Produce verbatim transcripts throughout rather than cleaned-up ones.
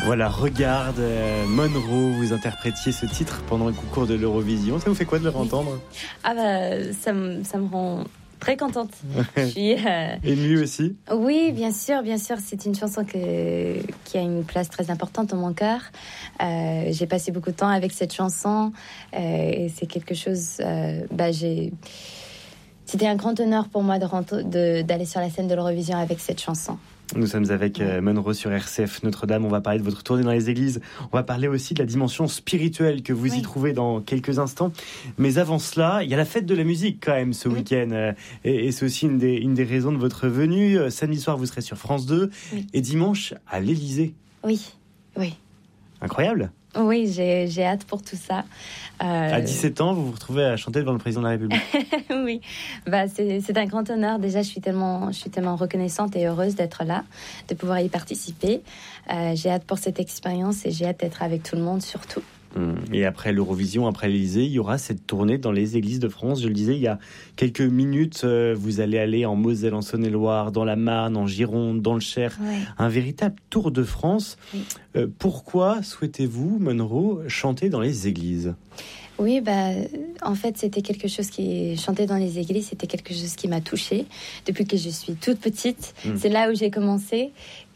Voilà, regarde, euh, Monroe, vous interprétiez ce titre pendant le concours de l'Eurovision. Ça vous fait quoi de le entendre ? Ah bah, ça me, ça me rend très contente. Je suis, euh... émue aussi ? Oui, bien sûr, bien sûr. C'est une chanson que, qui a une place très importante dans mon cœur. Euh, j'ai passé beaucoup de temps avec cette chanson euh, et c'est quelque chose... Euh, bah, j'ai... C'était un grand honneur pour moi de rentrer, de, d'aller sur la scène de l'Eurovision avec cette chanson. Nous sommes avec euh, Monroe sur R C F Notre-Dame. On va parler de votre tournée dans les églises. On va parler aussi de la dimension spirituelle que vous oui. y trouvez dans quelques instants. Mais avant cela, il y a la fête de la musique quand même ce oui. week-end. Euh, et, et c'est aussi une des, une des raisons de votre venue. Euh, samedi soir, vous serez sur France deux. Oui. Et dimanche, à l'Élysée. Oui, oui. Incroyable. Oui, j'ai, j'ai hâte pour tout ça. Euh... À dix-sept ans, vous vous retrouvez à chanter devant le président de la République. Oui, bah, c'est, c'est un grand honneur. Déjà, je suis tellement, je suis tellement reconnaissante et heureuse d'être là, de pouvoir y participer. Euh, j'ai hâte pour cette expérience et j'ai hâte d'être avec tout le monde, surtout. Et après l'Eurovision, après l'Élysée, il y aura cette tournée dans les églises de France. Je le disais il y a quelques minutes, vous allez aller en Moselle, en Saône-et-Loire, dans la Marne, en Gironde, dans le Cher. Ouais. Un véritable tour de France. Oui. Euh, pourquoi souhaitez-vous, Monroe, chanter dans les églises ? Oui, bah, en fait, c'était quelque chose qui... Chanter dans les églises, c'était quelque chose qui m'a touchée depuis que je suis toute petite. Mmh. C'est là où j'ai commencé.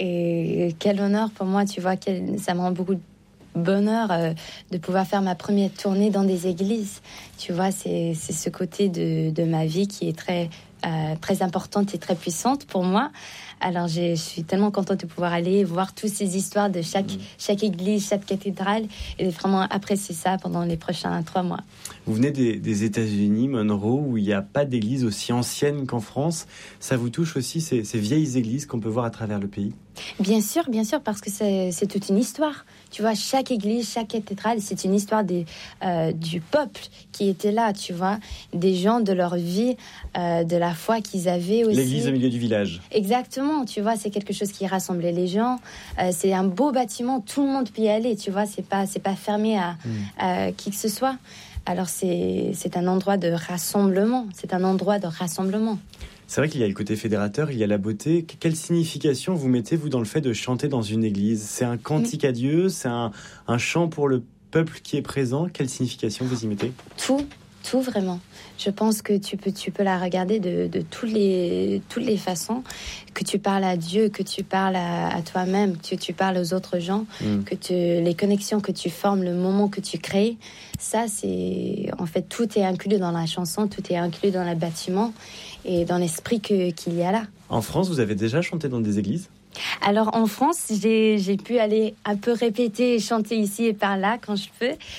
Et quel honneur pour moi, tu vois, quel... ça me rend beaucoup de bonheur euh, de pouvoir faire ma première tournée dans des églises. Tu vois, c'est, c'est ce côté de, de ma vie qui est très, euh, très importante et très puissante pour moi. Alors, j'ai, je suis tellement contente de pouvoir aller voir toutes ces histoires de chaque, mmh. chaque église, chaque cathédrale et de vraiment apprécier ça pendant les prochains trois mois. Vous venez des, des États-Unis, Monroe, où il n'y a pas d'église aussi ancienne qu'en France. Ça vous touche aussi, ces, ces vieilles églises qu'on peut voir à travers le pays ? Bien sûr, bien sûr, parce que c'est, c'est toute une histoire. Tu vois, chaque église, chaque cathédrale, c'est une histoire des, euh, du peuple qui était là, tu vois. Des gens, de leur vie, euh, de la foi qu'ils avaient aussi. L'église au milieu du village. Exactement, tu vois, c'est quelque chose qui rassemblait les gens. Euh, c'est un beau bâtiment, tout le monde peut y aller, tu vois. C'est pas, c'est pas fermé à, mmh. à qui que ce soit. Alors, c'est, c'est un endroit de rassemblement. C'est un endroit de rassemblement. C'est vrai qu'il y a le côté fédérateur, il y a la beauté. Quelle signification vous mettez, vous, dans le fait de chanter dans une église ? C'est un cantique à Dieu ? C'est un, un chant pour le peuple qui est présent ? Quelle signification vous y mettez ? Tout, tout vraiment. Je pense que tu peux, tu peux la regarder de, de toutes les, toutes les façons. Que tu parles à Dieu, que tu parles à, à toi-même, que tu, tu parles aux autres gens, mm. que tu, les connexions que tu formes, le moment que tu crées. Ça, c'est... En fait, tout est inclus dans la chanson, tout est inclus dans le bâtiment et dans l'esprit que, qu'il y a là. En France, vous avez déjà chanté dans des églises ? Alors en France, j'ai, j'ai pu aller un peu répéter et chanter ici et par là quand je peux.